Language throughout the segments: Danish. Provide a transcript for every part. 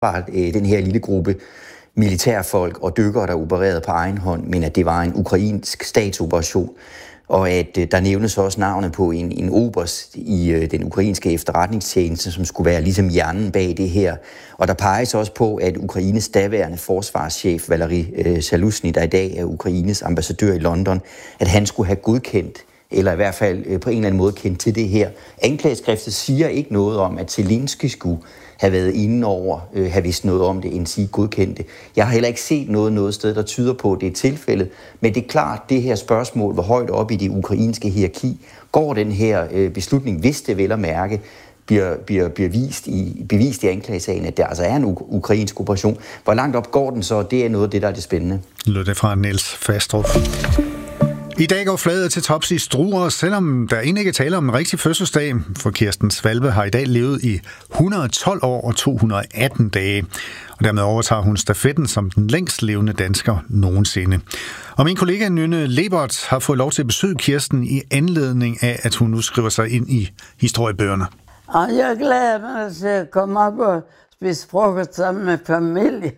var den her lille gruppe militærfolk og dykkere, der opererede på egen hånd, men at det var en ukrainsk statsoperation, og at der nævnes også navnet på en oberst i den ukrainske efterretningstjeneste, som skulle være ligesom hjernen bag det her. Og der peges også på, at Ukraines daværende forsvarschef, Valery Zaluzny, der i dag er Ukraines ambassadør i London, at han skulle have godkendt, eller i hvert fald på en eller anden måde kendt til det her. Anklageskriftet siger ikke noget om, at Zelensky skulle have været inde over, have vidst noget om det, end sige godkendte. Jeg har heller ikke set noget sted, der tyder på, at det er tilfældet. Men det er klart, det her spørgsmål, hvor højt op i det ukrainske hierarki går den her beslutning, hvis det vel at mærke, bliver bevist i anklagesagen, at det altså er en ukrainsk operation. Hvor langt op går den så? Det er noget af det, der er det spændende. Lød det fra Niels Fastrup. I dag går flaget til tops i Struer, selvom der egentlig ikke taler om en rigtig fødselsdag, for Kirsten Svalbe har i dag levet i 112 år og 218 dage, og dermed overtager hun stafetten som den længst levende dansker nogensinde. Og min kollega Nynne Lebert har fået lov til at besøge Kirsten i anledning af, at hun nu skriver sig ind i historiebøgerne. Og jeg glæder mig til at komme op og spise frokost sammen med familie.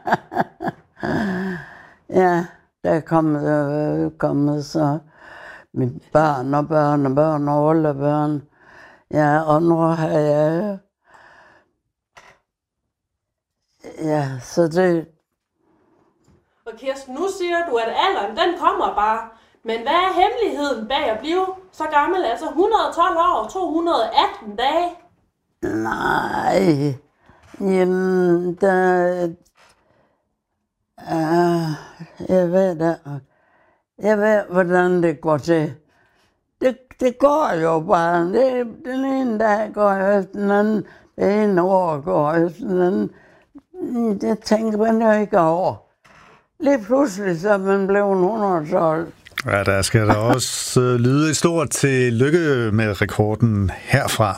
Ja. Der er kommet så med børn og oldebørn. Ja, og nu har jeg... Ja, så det... Og Kirsten, nu siger du, at alderen, den kommer bare. Men hvad er hemmeligheden bag at blive så gammel? Altså 112 år og 218 dage? Nej, jamen, jeg ved, hvordan det går til. Det går jo bare. Den ene dag går jeg efter den anden. Det ene år går jeg efter den anden. Det tænker man jo ikke over. Lige pludselig så man blev 112. Ja, der skal der også lyde et stort tillykke med rekorden herfra.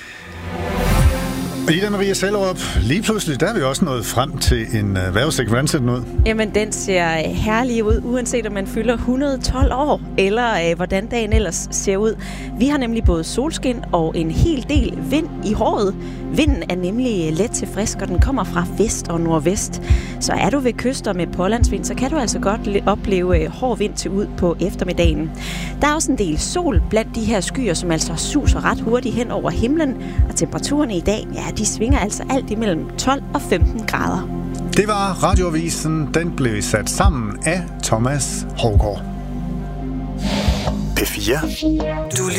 Ida Maria Sellerup, lige pludselig, der er vi også nået frem til en vejrudsigt. Hvordan ser den ud? Jamen, den ser herlig ud, uanset om man fylder 112 år, eller hvordan dagen ellers ser ud. Vi har nemlig både solskin og en hel del vind i håret. Vinden er nemlig let til frisk, og den kommer fra vest og nordvest. Så er du ved kyster med pålandsvind, så kan du altså godt opleve hård vind til ud på eftermiddagen. Der er også en del sol blandt de her skyer, som altså suser ret hurtigt hen over himlen, og temperaturerne i dag, ja, de svinger altså alt imellem 12 og 15 grader. Det var Radioavisen. Den blev sat sammen af Thomas Hougaard. P4.